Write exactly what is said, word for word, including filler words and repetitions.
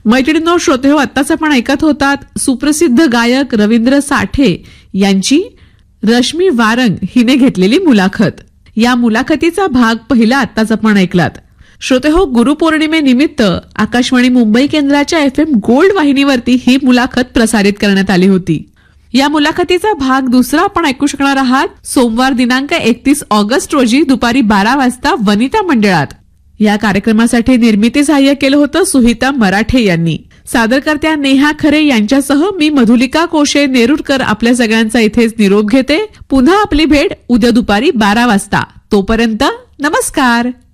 मैत्रिणींनो, श्रोते हो, आत्ताच आपण ऐकत होतात सुप्रसिद्ध गायक रवींद्र साठे यांची रश्मी वारंग हिने घेतलेली मुलाखत. या मुलाखतीचा भाग पहिला आत्ताच आपण ऐकलात. श्रोते हो, गुरुपौर्णिमेनिमित्त आकाशवाणी मुंबई केंद्राच्या एफ एम गोल्ड वाहिनीवरती ही मुलाखत प्रसारित करण्यात आली होती. या मुलाखतीचा भाग दुसरा आपण ऐकू शकणार आहात सोमवार दिनांक एकतीस ऑगस्ट रोजी दुपारी बारा वाजता वनिता मंडळात. या कार्यक्रमासाठी निर्मिती सहाय्य केलं होतं सुहिता मराठे यांनी. सादरकर्त्या नेहा खरे यांच्यासह मी मधुलिका कोशे नेरुरकर आपल्या सगळ्यांचा इथेच निरोप घेते. पुन्हा आपली भेट उद्या दुपारी बारा वाजता. तोपर्यंत नमस्कार.